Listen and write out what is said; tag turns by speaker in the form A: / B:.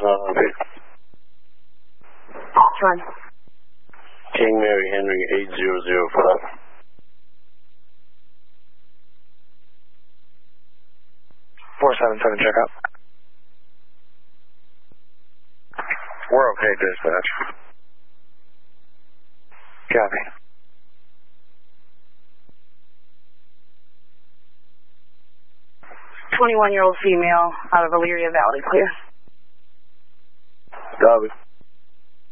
A: John.
B: King Mary Henry 8005.
C: 477, check out. We're okay, dispatch. Copy.
A: 21-year-old female out of Elyria Valley, clear.
B: Copy.